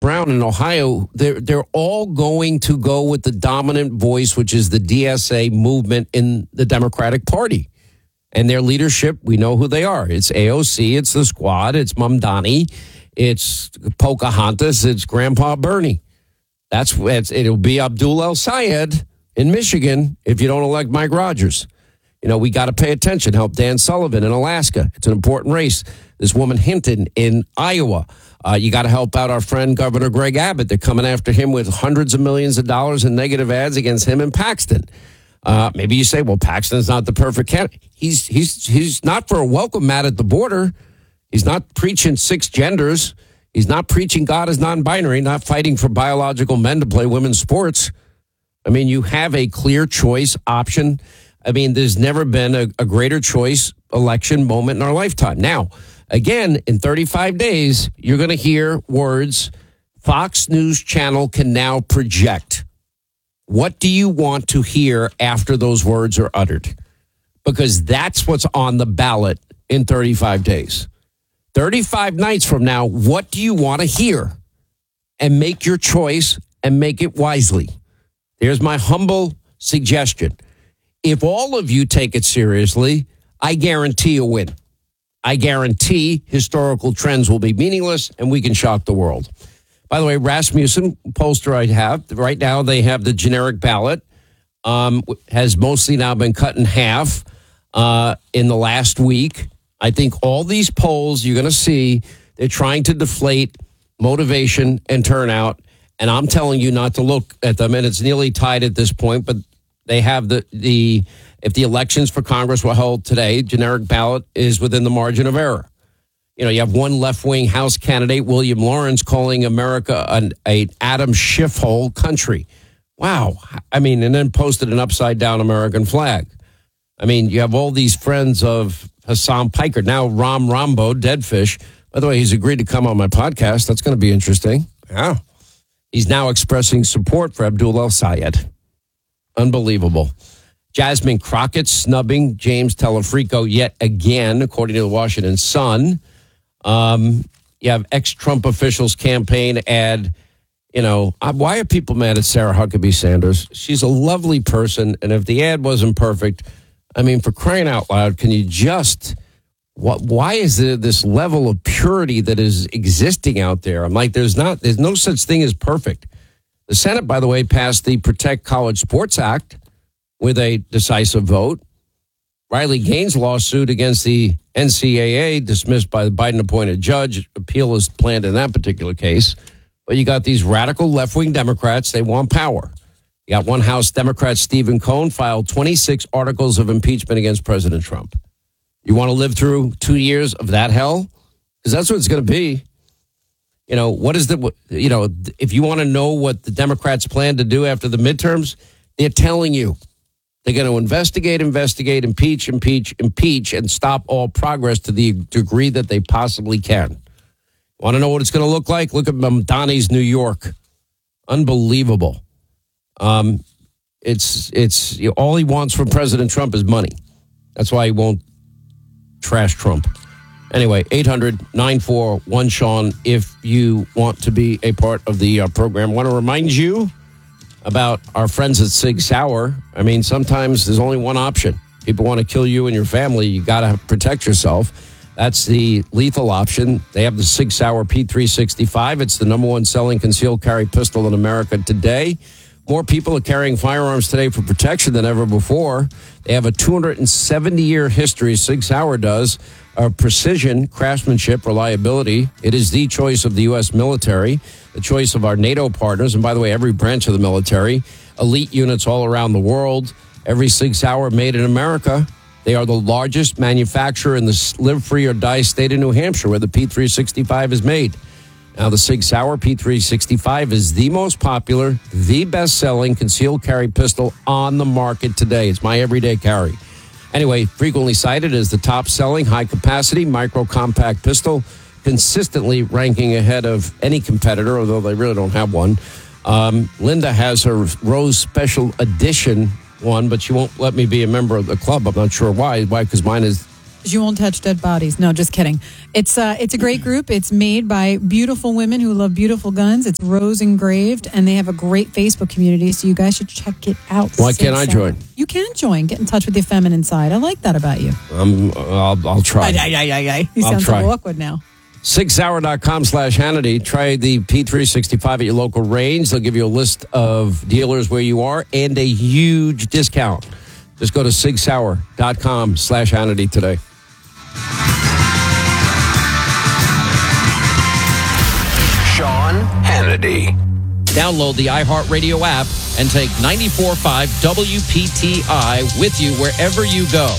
Brown in Ohio, they're all going to go with the dominant voice, which is the DSA movement in the Democratic Party. And their leadership, we know who they are. It's AOC, it's the Squad, it's Mamdani, it's Pocahontas, it's Grandpa Bernie. It'll be Abdul El Sayed in Michigan if you don't elect Mike Rogers. You know, we got to pay attention. Help Dan Sullivan in Alaska. It's an important race. This woman Hinton in Iowa. You got to help out our friend Governor Greg Abbott. They're coming after him with hundreds of millions of dollars in negative ads against him and Paxton. Maybe you say, well, Paxton's not the perfect candidate. He's not for a welcome mat at the border. He's not preaching 6 genders. He's not preaching God is non-binary, not fighting for biological men to play women's sports. I mean, you have a clear choice option. I mean, there's never been a greater choice election moment in our lifetime. Now, again, in 35 days, you're going to hear words Fox News Channel can now project. What do you want to hear after those words are uttered? Because that's what's on the ballot in 35 days. 35 nights from now, what do you want to hear? And make your choice and make it wisely. Here's my humble suggestion. If all of you take it seriously, I guarantee a win. I guarantee historical trends will be meaningless and we can shock the world. By the way, Rasmussen, pollster I have, right now they have the generic ballot, has mostly now been cut in half in the last week. I think all these polls you're going to see, they're trying to deflate motivation and turnout. And I'm telling you not to look at them. And it's nearly tied at this point, but they have if the elections for Congress were held today, generic ballot is within the margin of error. You know, you have one left-wing House candidate, William Lawrence, calling America an Adam Schiff hole country. Wow. I mean, and then posted an upside-down American flag. I mean, you have all these friends of Hassan Piker. Now Ram Rambo, Deadfish. By the way, he's agreed to come on my podcast. That's going to be interesting. Yeah. He's now expressing support for Abdul El Sayed. Unbelievable. Jasmine Crockett snubbing James Telefrico yet again, according to the Washington Sun. You have ex-Trump officials campaign ad. You know, why are people mad at Sarah Huckabee Sanders? She's a lovely person, and if the ad wasn't perfect, I mean, for crying out loud, can you just... Why is there this level of purity that is existing out there? I'm like, there's no such thing as perfect. The Senate, by the way, passed the Protect College Sports Act with a decisive vote. Riley Gaines' lawsuit against the NCAA dismissed by the Biden-appointed judge. Appeal is planned in that particular case. But you got these radical left-wing Democrats. They want power. You got one House Democrat, Stephen Cohn, filed 26 articles of impeachment against President Trump. You want to live through 2 years of that hell? Because that's what it's going to be. You know, if you want to know what the Democrats plan to do after the midterms, they're telling you. They're going to investigate, impeach, and stop all progress to the degree that they possibly can. Want to know what it's going to look like? Look at Mamdani's New York. Unbelievable. It's all he wants from President Trump is money. That's why he won't trash Trump. Anyway, 800-941-SEAN if you want to be a part of the program. I want to remind you about our friends at Sig Sauer. I mean, sometimes there's only one option. People want to kill you and your family. You got to protect yourself. That's the lethal option. They have the Sig Sauer P365. It's the number one selling concealed carry pistol in America today. More people are carrying firearms today for protection than ever before. They have a 270-year history, Sig Sauer does, of precision, craftsmanship, reliability. It is the choice of the U.S. military, the choice of our NATO partners, and by the way, every branch of the military, elite units all around the world, every Sig Sauer made in America. They are the largest manufacturer in the live free or die state of New Hampshire, where the P365 is made. Now, the Sig Sauer P365 is the most popular, the best-selling concealed carry pistol on the market today. It's my everyday carry. Anyway, frequently cited as the top-selling, high-capacity, micro-compact pistol, consistently ranking ahead of any competitor, although they really don't have one. Linda has her Rose Special Edition one, but she won't let me be a member of the club. I'm not sure why. Why? Because mine is You won't touch dead bodies. No, just kidding. It's a great group. It's made by beautiful women who love beautiful guns. It's rose engraved, and they have a great Facebook community, so you guys should check it out. Why can't I join? You can join. Get in touch with your feminine side. I like that about you. I'll try. He sounds so awkward now. 6hour.com/Hannity. Try the P365 at your local range. They'll give you a list of dealers where you are and a huge discount. Just go to 6hour.com/Hannity today. Sean Hannity. Download the iHeartRadio app and take 94.5 WPTI with you wherever you go.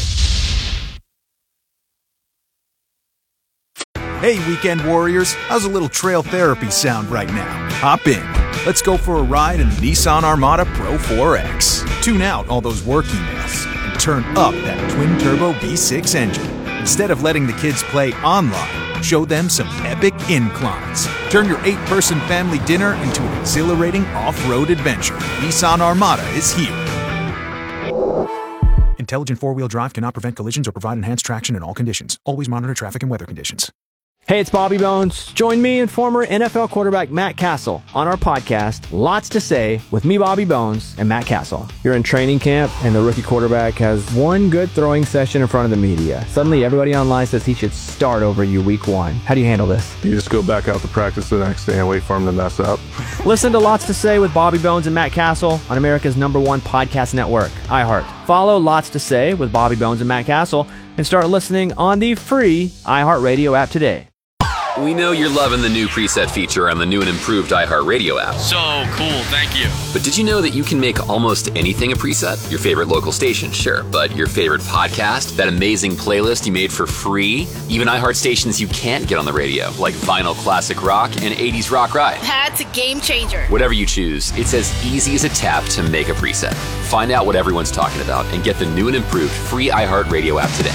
Hey, weekend warriors, how's a little trail therapy sound right now? Hop in. Let's go for a ride in the Nissan Armada Pro 4X. Tune out all those work emails and turn up that twin-turbo V6 engine. Instead of letting the kids play online, show them some epic inclines. Turn your 8-person family dinner into an exhilarating off-road adventure. Nissan Armada is here. Intelligent four-wheel drive cannot prevent collisions or provide enhanced traction in all conditions. Always monitor traffic and weather conditions. Hey, it's Bobby Bones. Join me and former NFL quarterback Matt Castle on our podcast, Lots to Say, with me, Bobby Bones, and Matt Castle. You're in training camp, and the rookie quarterback has one good throwing session in front of the media. Suddenly, everybody online says he should start over you week one. How do you handle this? You just go back out to practice the next day and wait for him to mess up. Listen to Lots to Say with Bobby Bones and Matt Castle on America's #1 podcast network, iHeart. Follow Lots to Say with Bobby Bones and Matt Castle and start listening on the free iHeartRadio app today. We know you're loving the new preset feature on the new and improved iHeartRadio app. So cool, thank you. But did you know that you can make almost anything a preset? Your favorite local station, sure, but your favorite podcast, that amazing playlist you made for free, even iHeart stations you can't get on the radio, like Vinyl Classic Rock and 80s Rock Ride. That's a game changer. Whatever you choose, it's as easy as a tap to make a preset. Find out what everyone's talking about and get the new and improved free iHeartRadio app today.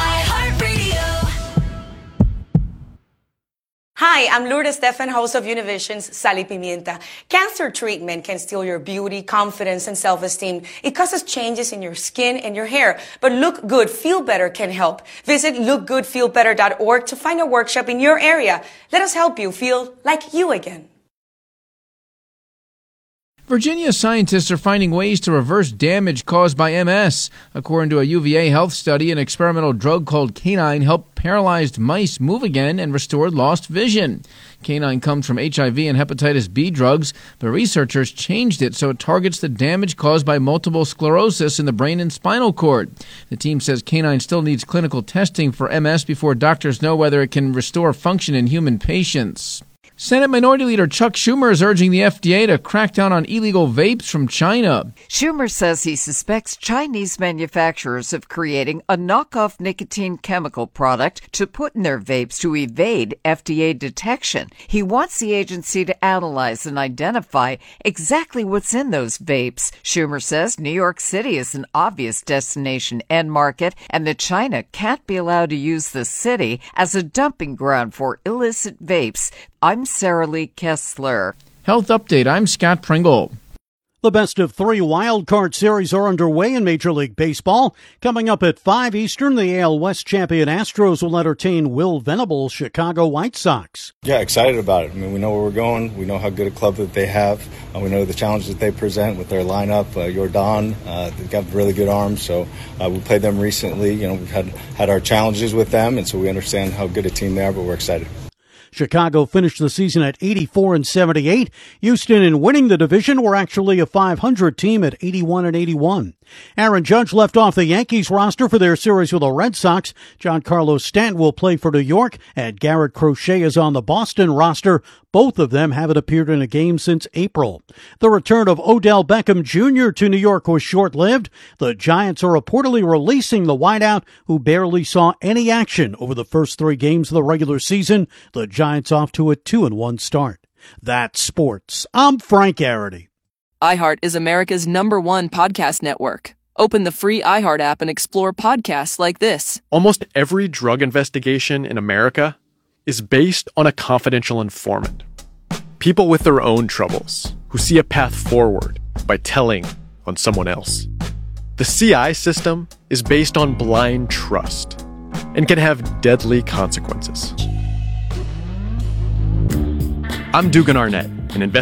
Hi, I'm Lourdes Stefan, host of Univision's Sal y Pimienta. Cancer treatment can steal your beauty, confidence, and self-esteem. It causes changes in your skin and your hair. But Look Good, Feel Better can help. Visit lookgoodfeelbetter.org to find a workshop in your area. Let us help you feel like you again. Virginia scientists are finding ways to reverse damage caused by MS. According to a UVA health study, an experimental drug called Canine helped paralyzed mice move again and restored lost vision. Canine comes from HIV and hepatitis B drugs, but researchers changed it so it targets the damage caused by multiple sclerosis in the brain and spinal cord. The team says Canine still needs clinical testing for MS before doctors know whether it can restore function in human patients. Senate Minority Leader Chuck Schumer is urging the FDA to crack down on illegal vapes from China. Schumer says he suspects Chinese manufacturers of creating a knockoff nicotine chemical product to put in their vapes to evade FDA detection. He wants the agency to analyze and identify exactly what's in those vapes. Schumer says New York City is an obvious destination and market, and that China can't be allowed to use the city as a dumping ground for illicit vapes. I'm Sarah Lee Kessler. Health Update, I'm Scott Pringle. The best of three wild card series are underway in Major League Baseball. Coming up at 5 Eastern, the AL West champion Astros will entertain Will Venable's Chicago White Sox. Yeah, excited about it. I mean, we know where we're going. We know how good a club that they have. We know the challenges that they present with their lineup. Jordan, they've got really good arms. So we played them recently. You know, we've had our challenges with them, and so we understand how good a team they are, but we're excited. Chicago finished the season at 84-78. Houston, in winning the division, were actually a .500 team at 81-81. Aaron Judge left off the Yankees roster for their series with the Red Sox. Giancarlo Stanton will play for New York, and Garrett Crochet is on the Boston roster. Both of them haven't appeared in a game since April. The return of Odell Beckham Jr. to New York was short-lived. The Giants are reportedly releasing the wideout, who barely saw any action over the first 3 games of the regular season. The Giants off to a 2-1 start. That's sports. I'm Frank Arity. iHeart is America's #1 podcast network. Open the free iHeart app and explore podcasts like this. Almost every drug investigation in America is based on a confidential informant. People with their own troubles who see a path forward by telling on someone else. The CI system is based on blind trust. and can have deadly consequences. I'm Dugan Arnett, an investigator.